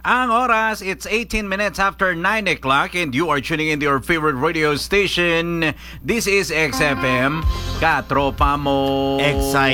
Ang oras, it's 18 minutes after 9 o'clock and you are tuning in to your favorite radio station. This is XFM. Katropa mo.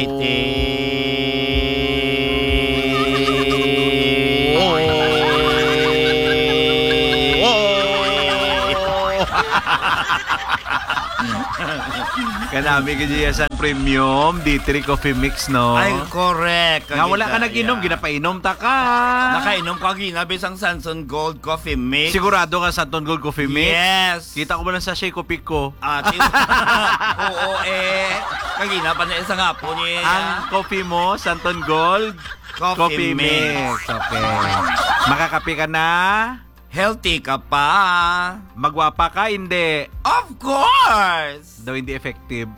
Kanami kajiyasan premium D3 coffee mix, no? Ay, correct. Nga wala ka nag-inom, ginapainom ta ka. Nakainom ko ginabi sang Sanson Gold Coffee Mix. Sigurado ka Santon Gold Coffee Mix? Yes. Kita ko ba lang sa shake ko ko? Oo, kagina pa na isang hapon niya. Ang coffee mo, Santon Gold Coffee Mix. Okay. Makakape ka na? Healthy ka pa. Magwapa ka? Hindi. Of course! Daw hindi effective.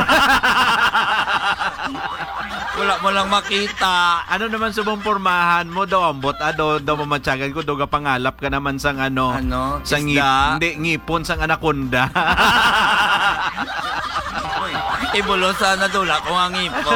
Wala mo lang makita. Ano naman subong pormahan mo daw? Ambot, daw mamatsagan ko. Daw pangalap ka naman sang ano? Ano? Sang Isda? Hindi, ngipon sang anaconda. Ibulo sana dula kung ang ipo.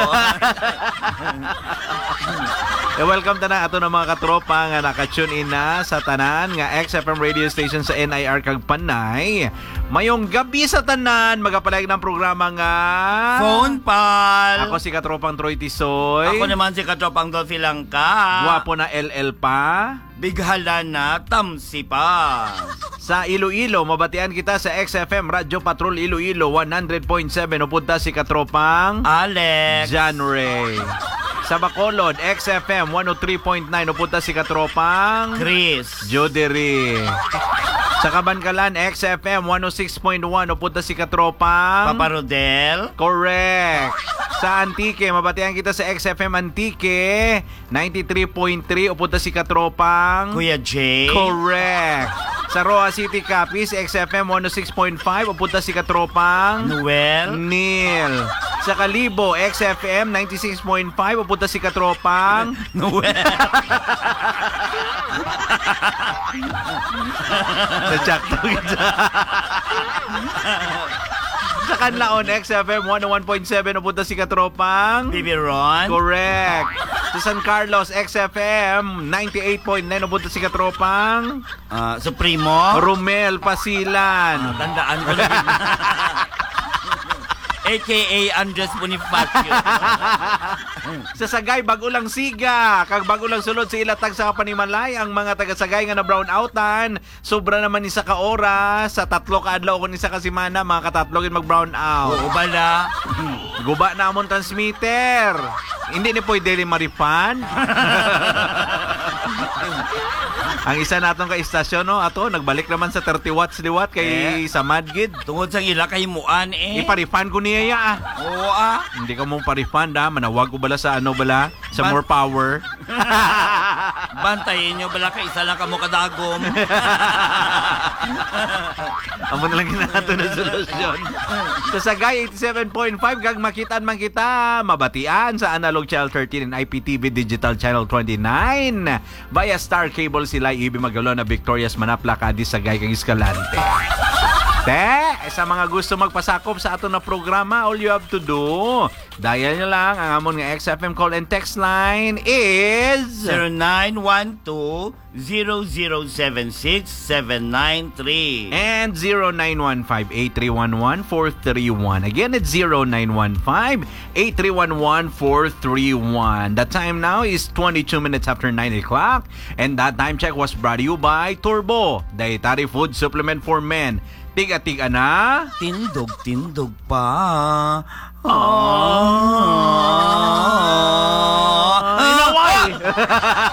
Welcome tanan ato ng mga katropa nga naka-tune in na sa tanan nga XFM radio station sa NIR kag Panay. Mayong gabi sa tanan, magapalayag ng programa nga Phone Pal. Ako si katropang Troy Tisoy. Ako naman si Katropang Dolphy Langka. Gwapo na LL pa. Bighala na Tamsi pa. Sa Iloilo, mabatian kita sa XFM Radio Patrol Iloilo 100.7. Upunta si katropang Alex. John Ray. Sa Bacolod, XFM 103.9. Upunta si katropang Chris. Joderi. Sa Kabankalan, XFM 106.1. Upunta si katropang Papa Rodel. Correct. Sa Antique, mabatian kita sa XFM Antique 93.3. Upunta si katropang Kuya Jay. Correct. Sa Roa City Capiz, XFM 106.5. Upunta si katropang Noel. Neil. Sa Kalibo, XFM 96.5. Upunta si katropang Noel. Nachakto kita. Sa Canlaon, XFM 101.7. Upunta si katropang Baby Ron. Correct. Sa San Carlos, XFM 98.9. Upunta si katropang Supremo. Romel Pasilan. Tandaan ko na. AKA Andres Bonifacio. Sa Sagay, bago lang siga. Kag bago lang sulod sa ilatag sa Panimalay. Ang mga taga-Sagay nga na brown outan. Sobra naman isa ka oras. Sa 3 ka adlaw kung isa ka simana, mga katatlogin mag-brown out. Oo bala. Guba na among transmitter. Hindi ni pwede rin marifan. Ang isa natong ka-istasyon, no? Ato, nagbalik naman sa 30 watts liwat kay sa Madgid. Tungod sa ila kay muan Iparifan ko niya ya. Oo Hindi ka mong parifan da. Manawag ko bala sa ano bala? Sa more power. Bantayin nyo bala kay isa lang kamo kadagom. Amo na lang ginato na solusyon. Sa Sagay 87.5 kag makitaan man kita mabatian sa Analog Channel 13 and IPTV Digital Channel 29 via Star Cable sila ibi magalo na Victoria's Manapla Cadiz Sagay kag Escalante. Sa mga gusto magpasakop sa ato na programa, all you have to do, dial nyo lang ang amon nga XFM call and text line is 0912-0076-793 and 0915-8311-431. Again, it's 0915-8311-431. The time now is 22 minutes after 9 o'clock and that time check was brought to you by Turbo, dietary food supplement for men. Tiga-tiga na. Tindog pa. Ay, naway!